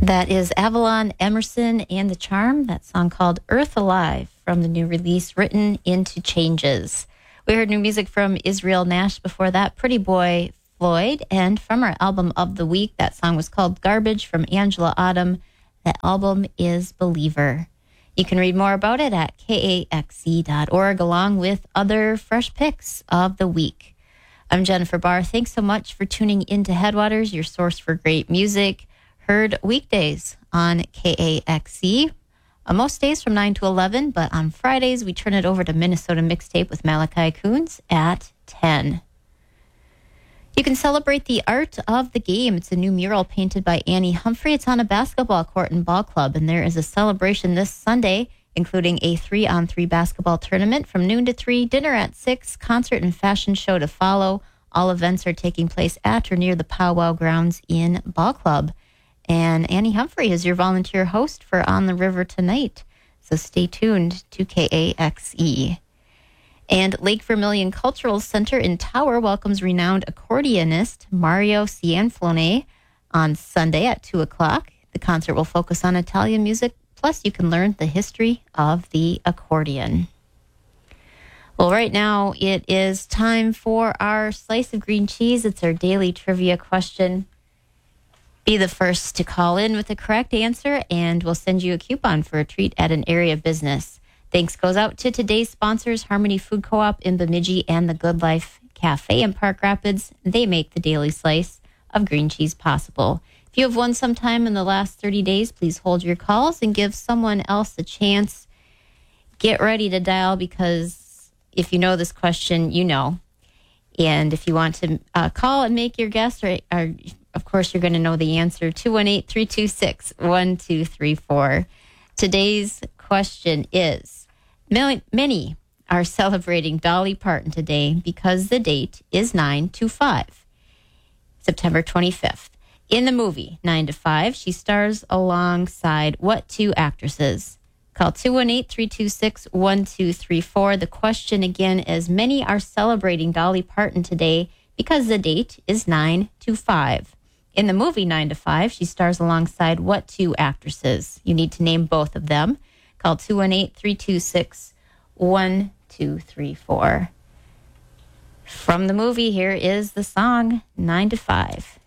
That is Avalon Emerson and the Charm, that song called Earth Alive from the new release, Written into Changes. We heard new music from Israel Nash before that, Pretty Boy Floyd, and from our album of the week, that song was called Garbage from Angela Autumn. The album is Believer. You can read more about it at kaxc.org along with other fresh picks of the week. I'm Jennifer Barr. Thanks so much for tuning into Headwaters, your source for great music. Heard weekdays on KAXC, most days from 9 to 11, but on Fridays we turn it over to Minnesota Mixtape with Malachi Coons at 10. You can celebrate the art of the game. It's a new mural painted by Annie Humphrey. It's on a basketball court and ball club, and there is a celebration this Sunday, including a 3-on-3 basketball tournament from noon to 3, dinner at 6, concert and fashion show to follow. All events are taking place at or near the Powwow grounds in Ball Club. And Annie Humphrey is your volunteer host for On the River tonight. So stay tuned to KAXE. And Lake Vermilion Cultural Center in Tower welcomes renowned accordionist Mario Cianflone on Sunday at 2 o'clock. The concert will focus on Italian music, plus you can learn the history of the accordion. Well, right now it is time for our Slice of Green Cheese. It's our daily trivia question. Be the first to call in with the correct answer, and we'll send you a coupon for a treat at an area business. Thanks goes out to today's sponsors, Harmony Food Co-op in Bemidji and the Good Life Cafe in Park Rapids. They make the daily slice of green cheese possible. If you have won sometime in the last 30 days, please hold your calls and give someone else a chance. Get ready to dial, because if you know this question, you know. And if you want to call and make your guess, or of course, you're going to know the answer, 218-326-1234. Today's question is, many are celebrating Dolly Parton today because the date is 9/5, September 25th. In the movie 9/5, she stars alongside what two actresses? Call 218-326-1234. The question again is, many are celebrating Dolly Parton today because the date is 9/5. In the movie 9/5, she stars alongside what two actresses? You need to name both of them. Call 218-326-1234. From the movie, here is the song 9/5.